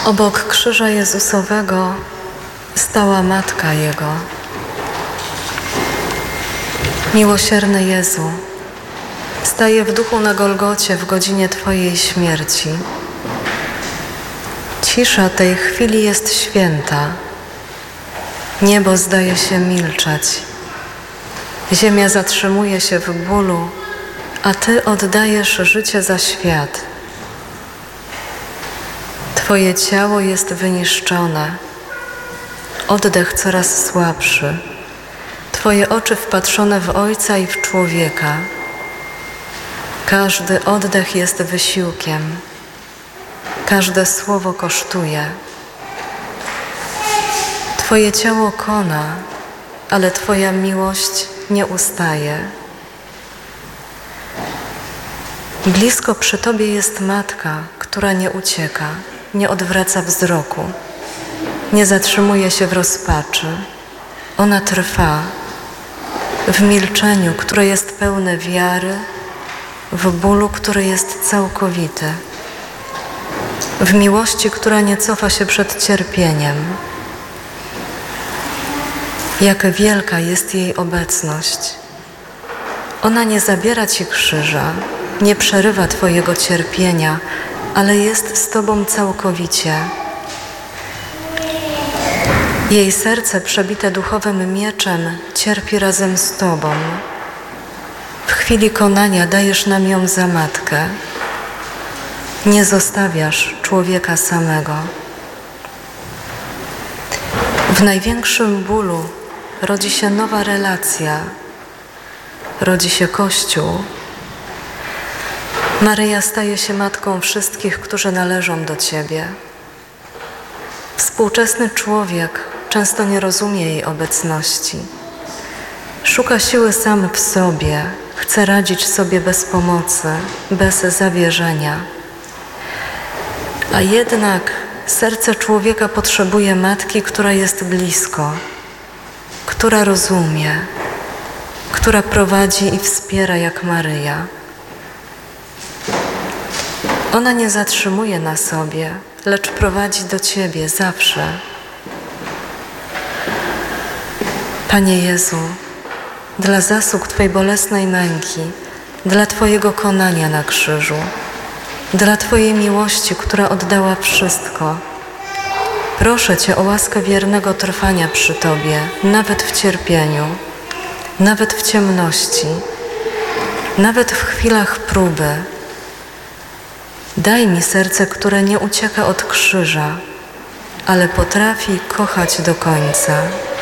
Obok krzyża Jezusowego stała Matka Jego. Miłosierny Jezu, staję w duchu na Golgocie w godzinie Twojej śmierci. Cisza tej chwili jest święta. Niebo zdaje się milczeć. Ziemia zatrzymuje się w bólu, a Ty oddajesz życie za świat. Twoje ciało jest wyniszczone, oddech coraz słabszy, Twoje oczy wpatrzone w Ojca i w człowieka. Każdy oddech jest wysiłkiem, każde słowo kosztuje. Twoje ciało kona, ale Twoja miłość nie ustaje. Blisko przy Tobie jest Matka, która nie ucieka, nie odwraca wzroku, nie zatrzymuje się w rozpaczy. Ona trwa w milczeniu, które jest pełne wiary, w bólu, który jest całkowity, w miłości, która nie cofa się przed cierpieniem. Jak wielka jest jej obecność. Ona nie zabiera Ci krzyża, nie przerywa Twojego cierpienia, ale jest z Tobą całkowicie. Jej serce przebite duchowym mieczem cierpi razem z Tobą. W chwili konania dajesz nam ją za matkę. Nie zostawiasz człowieka samego. W największym bólu rodzi się nowa relacja, rodzi się Kościół. Maryja staje się matką wszystkich, którzy należą do Ciebie. Współczesny człowiek często nie rozumie jej obecności. Szuka siły sam w sobie, chce radzić sobie bez pomocy, bez zawierzenia. A jednak serce człowieka potrzebuje matki, która jest blisko, która rozumie, która prowadzi i wspiera jak Maryja. Ona nie zatrzymuje na sobie, lecz prowadzi do Ciebie zawsze. Panie Jezu, dla zasług Twej bolesnej męki, dla Twojego konania na krzyżu, dla Twojej miłości, która oddała wszystko, proszę Cię o łaskę wiernego trwania przy Tobie, nawet w cierpieniu, nawet w ciemności, nawet w chwilach próby. Daj mi serce, które nie ucieka od krzyża, ale potrafi kochać do końca.